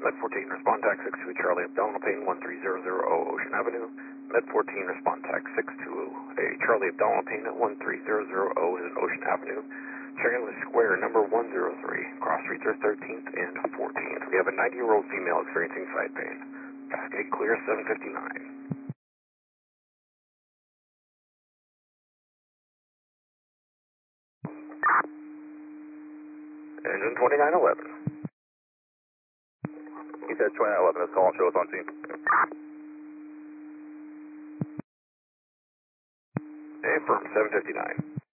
Med 14, respond tax 62 Charlie Abdominal pain 13000 Ocean Avenue. Med 14, respond tax 62 Charlie Abdominal pain at 13000 Ocean Avenue. Checking with square number 103, cross streets are 13th and 14th. We have a 90-year-old female experiencing side pain. Cascade clear 759. Engine 2911. He said 2911 is calling, show us on scene. Affirm 759.